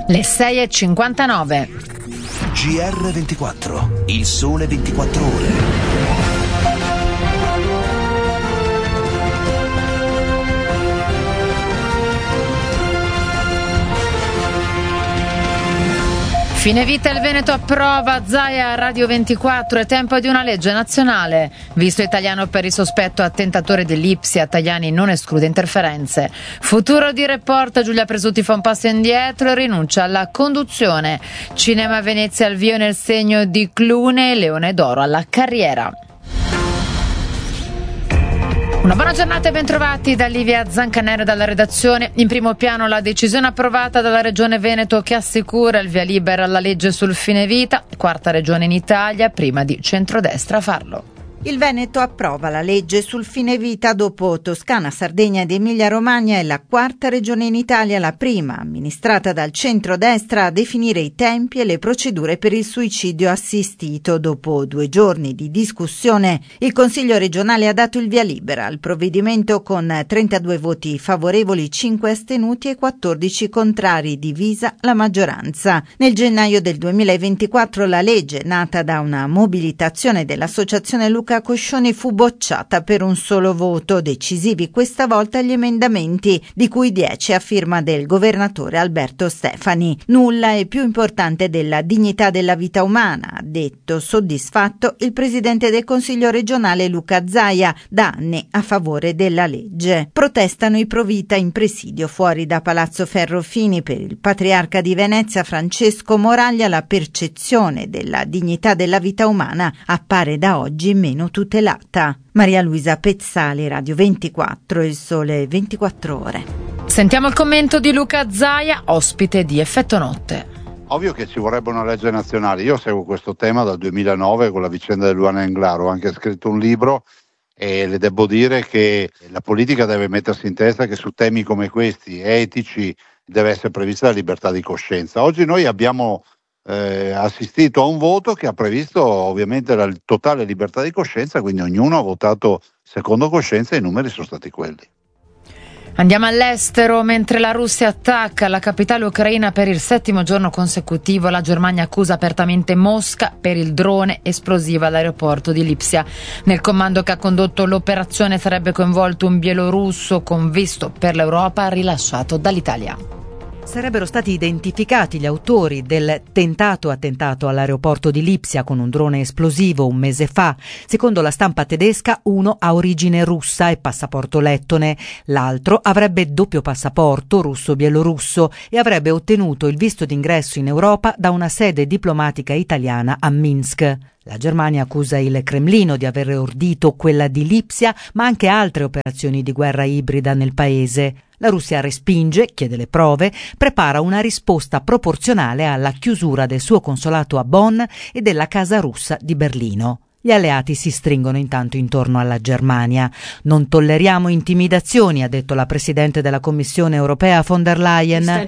Le 6:59. GR24, il sole 24 ore. Fine vita, il Veneto approva, Zaia, Radio 24, è tempo di una legge nazionale. Visto italiano per il sospetto attentatore dell'Ipsia, Tajani non esclude interferenze. Futuro di Report, Giulia Presutti fa un passo indietro e rinuncia alla conduzione. Cinema Venezia al via nel segno di Clune, Leone d'Oro alla carriera. Una buona giornata e bentrovati da Livia Zancanero dalla redazione. In primo piano la decisione approvata dalla Regione Veneto che assicura il via libera alla legge sul fine vita, quarta regione in Italia, prima di centrodestra a farlo. Il Veneto approva la legge sul fine vita dopo Toscana, Sardegna ed Emilia-Romagna. È la quarta regione in Italia, la prima amministrata dal centrodestra a definire i tempi e le procedure per il suicidio assistito. Dopo 2 giorni di discussione, il Consiglio regionale ha dato il via libera al provvedimento con 32 voti favorevoli, 5 astenuti e 14 contrari, divisa la maggioranza. Nel gennaio del 2024 la legge, nata da una mobilitazione dell'Associazione Luca Coscioni, fu bocciata per un solo voto. Decisivi questa volta gli emendamenti, di cui 10 a firma del governatore Alberto Stefani. Nulla è più importante della dignità della vita umana, ha detto soddisfatto il presidente del Consiglio regionale Luca Zaia, da anni a favore della legge. Protestano i Provita in presidio fuori da Palazzo Ferrofini. Per il patriarca di Venezia Francesco Moraglia la percezione della dignità della vita umana appare da oggi meno tutelata. Maria Luisa Pezzali, Radio 24, il sole 24 ore. Sentiamo il commento di Luca Zaia, ospite di Effetto Notte. Ovvio che ci vorrebbe una legge nazionale. Io seguo questo tema dal 2009 con la vicenda di Luana Englaro, ho anche scritto un libro e le devo dire che la politica deve mettersi in testa che su temi come questi, etici, deve essere prevista la libertà di coscienza. Oggi noi abbiamo assistito a un voto che ha previsto ovviamente la totale libertà di coscienza, quindi ognuno ha votato secondo coscienza e i numeri sono stati quelli. Andiamo all'estero. Mentre la Russia attacca la capitale ucraina per il 7° giorno consecutivo, la Germania accusa apertamente Mosca per il drone esplosivo all'aeroporto di Lipsia. Nel comando che ha condotto l'operazione sarebbe coinvolto un bielorusso con visto per l'Europa rilasciato dall'Italia. Sarebbero stati identificati gli autori del tentato attentato all'aeroporto di Lipsia con un drone esplosivo un mese fa. Secondo la stampa tedesca, uno ha origine russa e passaporto lettone, l'altro avrebbe doppio passaporto russo-bielorusso e avrebbe ottenuto il visto d'ingresso in Europa da una sede diplomatica italiana a Minsk. La Germania accusa il Cremlino di aver ordito quella di Lipsia, ma anche altre operazioni di guerra ibrida nel paese. La Russia respinge, chiede le prove, prepara una risposta proporzionale alla chiusura del suo consolato a Bonn e della Casa Russa di Berlino. Gli alleati si stringono intanto intorno alla Germania. Non tolleriamo intimidazioni, ha detto la Presidente della Commissione europea von der Leyen,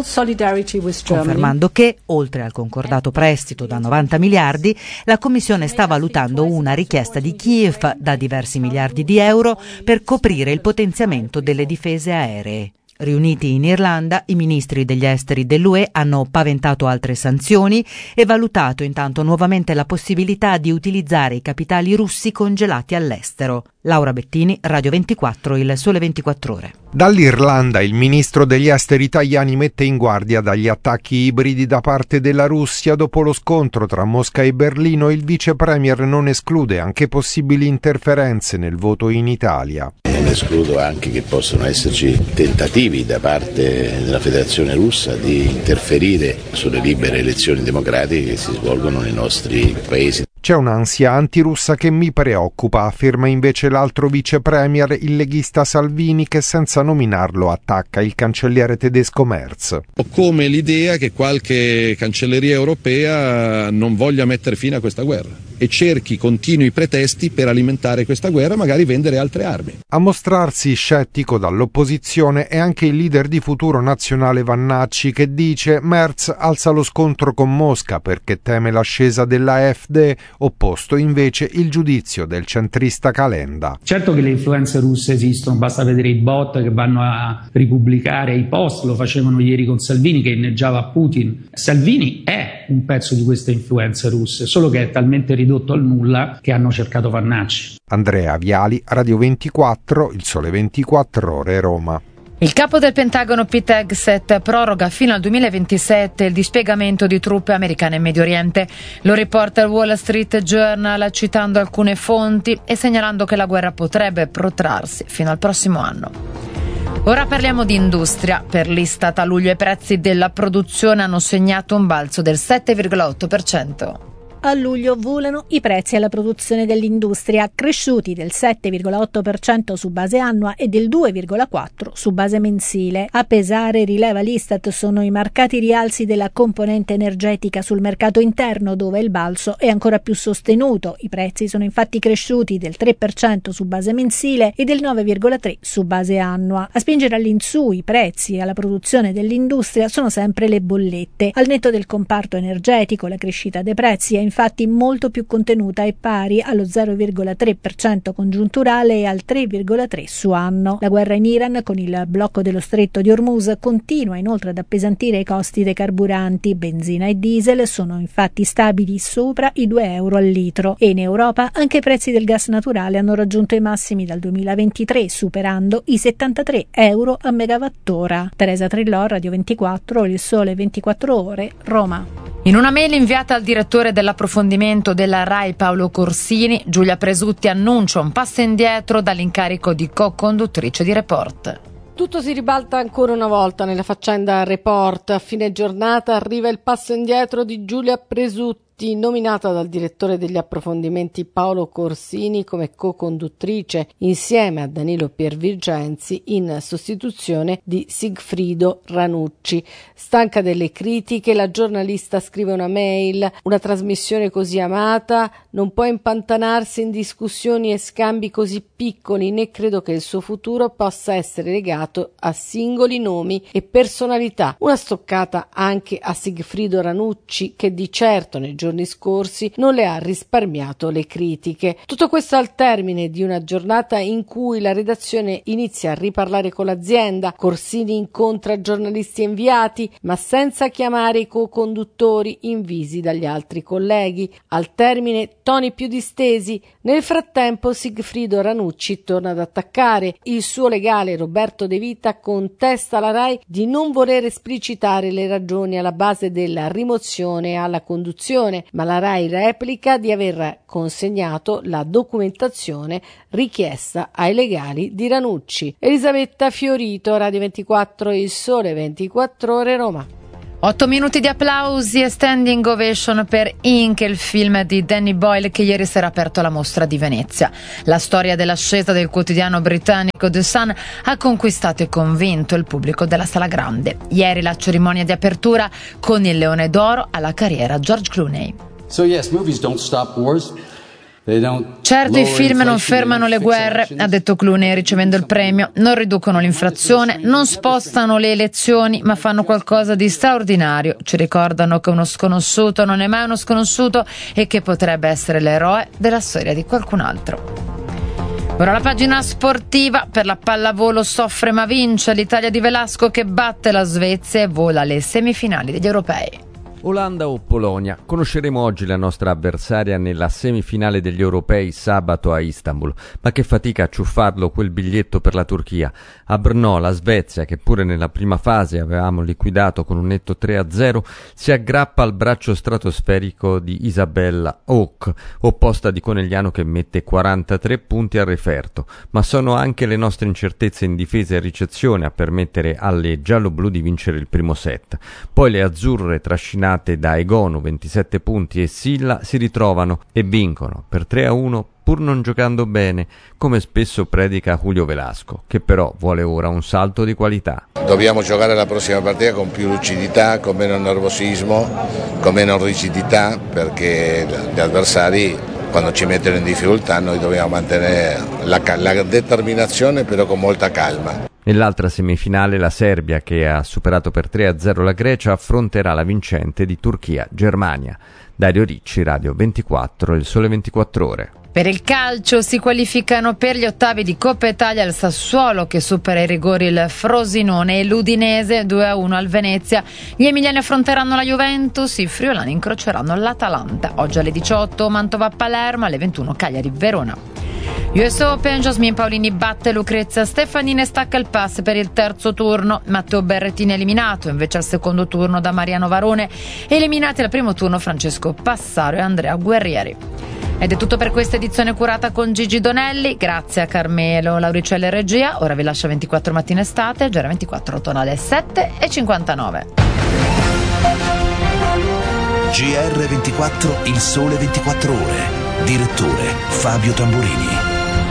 confermando che, oltre al concordato prestito da 90 miliardi, la Commissione sta valutando una richiesta di Kiev da diversi miliardi di euro per coprire il potenziamento delle difese aeree. Riuniti in Irlanda, i ministri degli esteri dell'UE hanno paventato altre sanzioni e valutato intanto nuovamente la possibilità di utilizzare i capitali russi congelati all'estero. Laura Bettini, Radio 24, il sole 24 ore. Dall'Irlanda il ministro degli esteri Tajani mette in guardia dagli attacchi ibridi da parte della Russia. Dopo lo scontro tra Mosca e Berlino, il vice premier non esclude anche possibili interferenze nel voto in Italia. Non escludo anche che possano esserci tentativi da parte della Federazione Russa di interferire sulle libere elezioni democratiche che si svolgono nei nostri paesi. C'è un'ansia antirussa che mi preoccupa, afferma invece l'altro vice premier, il leghista Salvini, che senza nominarlo attacca il cancelliere tedesco Merz. Ho come l'idea che qualche cancelleria europea non voglia mettere fine a questa guerra e cerchi continui pretesti per alimentare questa guerra, magari vendere altre armi. A mostrarsi scettico dall'opposizione è anche il leader di Futuro Nazionale Vannacci, che dice Merz alza lo scontro con Mosca perché teme l'ascesa dell'AfD, opposto invece il giudizio del centrista Calenda. Certo che le influenze russe esistono, basta vedere i bot che vanno a ripubblicare i post, lo facevano ieri con Salvini che inneggiava a Putin. Salvini è un pezzo di queste influenze russe, solo che è talmente ridotto al nulla che hanno cercato Vannacci. Andrea Viali, Radio 24, Il Sole 24 Ore, Roma. Il capo del Pentagono Pete Hegseth proroga fino al 2027 il dispiegamento di truppe americane in Medio Oriente. Lo riporta il Wall Street Journal citando alcune fonti e segnalando che la guerra potrebbe protrarsi fino al prossimo anno. Ora parliamo di industria. Per l'Istat a luglio i prezzi della produzione hanno segnato un balzo del 7,8%. A luglio volano i prezzi alla produzione dell'industria, cresciuti del 7,8% su base annua e del 2,4% su base mensile. A pesare, rileva l'Istat, sono i marcati rialzi della componente energetica sul mercato interno, dove il balzo è ancora più sostenuto. I prezzi sono infatti cresciuti del 3% su base mensile e del 9,3% su base annua. A spingere all'insù i prezzi alla produzione dell'industria sono sempre le bollette. Al netto del comparto energetico, la crescita dei prezzi è infatti molto più contenuta e pari allo 0,3% congiunturale e al 3,3% su anno. La guerra in Iran, con il blocco dello stretto di Hormuz, continua inoltre ad appesantire i costi dei carburanti. Benzina e diesel sono infatti stabili sopra i €2 al litro e in Europa anche i prezzi del gas naturale hanno raggiunto i massimi dal 2023, superando i €73 a megawattora. Teresa Trillò, Radio 24, Il Sole 24 Ore, Roma. In una mail inviata al direttore dell'approfondimento della RAI Paolo Corsini, Giulia Presutti annuncia un passo indietro dall'incarico di co-conduttrice di Report. Tutto si ribalta ancora una volta nella faccenda Report. A fine giornata arriva il passo indietro di Giulia Presutti, nominata dal direttore degli approfondimenti Paolo Corsini come co-conduttrice insieme a Danilo Piervigenzi in sostituzione di Sigfrido Ranucci. Stanca delle critiche, la giornalista scrive una mail: una trasmissione così amata non può impantanarsi in discussioni e scambi così piccoli, né credo che il suo futuro possa essere legato a singoli nomi e personalità. Una stoccata anche a Sigfrido Ranucci, che di certo nei giorni scorsi non le ha risparmiato le critiche. Tutto questo al termine di una giornata in cui la redazione inizia a riparlare con l'azienda. Corsini incontra giornalisti e inviati, ma senza chiamare i co-conduttori invisi dagli altri colleghi. Al termine toni più distesi. Nel frattempo Sigfrido Ranucci torna ad attaccare. Il suo legale Roberto De Vita contesta alla RAI di non voler esplicitare le ragioni alla base della rimozione alla conduzione, ma la RAI replica di aver consegnato la documentazione richiesta ai legali di Ranucci. Elisabetta Fiorito, Radio 24, Il Sole 24 Ore, Roma. 8 minuti di applausi e standing ovation per Inc., il film di Danny Boyle che ieri sera ha aperto la mostra di Venezia. La storia dell'ascesa del quotidiano britannico The Sun ha conquistato e convinto il pubblico della Sala Grande. Ieri la cerimonia di apertura con il Leone d'Oro alla carriera George Clooney. So yes, movies don't stop wars. Certo, i film non fermano le guerre, ha detto Clooney ricevendo il premio, non riducono l'inflazione, non spostano le elezioni, ma fanno qualcosa di straordinario. Ci ricordano che uno sconosciuto non è mai uno sconosciuto e che potrebbe essere l'eroe della storia di qualcun altro. Ora la pagina sportiva. Per la pallavolo soffre ma vince, l'Italia di Velasco che batte la Svezia e vola alle semifinali degli europei. Olanda o Polonia? Conosceremo oggi la nostra avversaria nella semifinale degli europei sabato a Istanbul, ma che fatica a ciuffarlo quel biglietto per la Turchia. A Brno la Svezia, che pure nella prima fase avevamo liquidato con un netto 3-0, si aggrappa al braccio stratosferico di Isabella Hauk, opposta di Conegliano che mette 43 punti al referto, ma sono anche le nostre incertezze in difesa e ricezione a permettere alle gialloblu di vincere il primo set. Poi le azzurre trascinate da Egonu 27 punti e Silla si ritrovano e vincono per 3-1 pur non giocando bene, come spesso predica Julio Velasco, che però vuole ora un salto di qualità. Dobbiamo giocare la prossima partita con più lucidità, con meno nervosismo, con meno rigidità, perché gli avversari quando ci mettono in difficoltà noi dobbiamo mantenere la determinazione, però con molta calma. Nell'altra semifinale la Serbia, che ha superato per 3-0 la Grecia, affronterà la vincente di Turchia-Germania. Dario Ricci, Radio 24, Il Sole 24 Ore. Per il calcio si qualificano per gli ottavi di Coppa Italia il Sassuolo, che supera i rigori il Frosinone, e l'Udinese 2-1 al Venezia. Gli emiliani affronteranno la Juventus, i friulani incroceranno l'Atalanta. Oggi alle 18 Mantova-Palermo, alle 21 Cagliari-Verona. US Open, Jasmine Paolini batte Lucrezia Stefanini e stacca il pass per il terzo turno. Matteo Berrettini eliminato, invece al secondo turno da Mariano Varone. Eliminati al primo turno Francesco Passaro e Andrea Guerrieri. Ed è tutto per questa edizione curata con Gigi Donelli. Grazie a Carmelo Lauricella e regia. Ora vi lascia 24 Mattino Estate, Gera 24 tonale 7:59. GR24, Il Sole 24 Ore. Direttore Fabio Tamburini.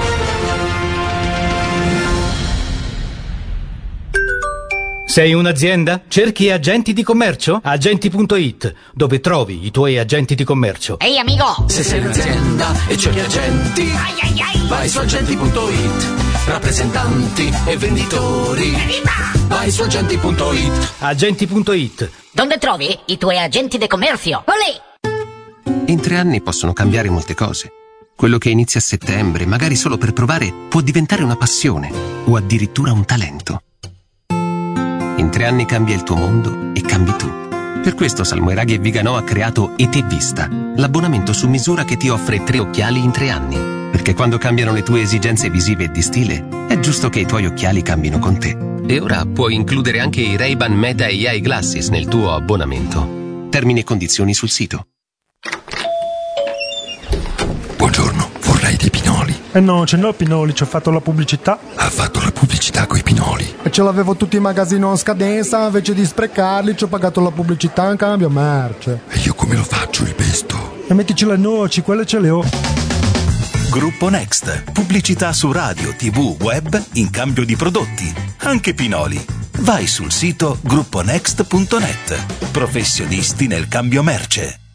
Sei un'azienda? Cerchi agenti di commercio? Agenti.it, dove trovi i tuoi agenti di commercio. Ehi amico! Se sei un'azienda e cerchi agenti, vai su agenti.it. Rappresentanti e venditori, vai su agenti.it. Agenti.it. Dove trovi i tuoi agenti di commercio? Olè! In 3 anni possono cambiare molte cose. Quello che inizia a settembre, magari solo per provare, può diventare una passione o addirittura un talento. In 3 anni cambia il tuo mondo e cambi tu. Per questo Salmoiraghi e Viganò ha creato ET Vista, l'abbonamento su misura che ti offre 3 occhiali in 3 anni. Perché quando cambiano le tue esigenze visive e di stile, è giusto che i tuoi occhiali cambino con te. E ora puoi includere anche i Ray-Ban Meta AI Glasses nel tuo abbonamento. Termini e condizioni sul sito. Buongiorno, vorrei dei pinoli. No, ce n'ho pinoli, ci ho fatto la pubblicità. Ha fatto la pubblicità coi pinoli. E ce l'avevo tutti in magazzino a scadenza, invece di sprecarli ci ho pagato la pubblicità in cambio merce. E io come lo faccio il pesto? E mettici le noci, quelle ce le ho. Gruppo Next. Pubblicità su radio, TV, web in cambio di prodotti. Anche pinoli. Vai sul sito grupponext.net. Professionisti nel cambio merce.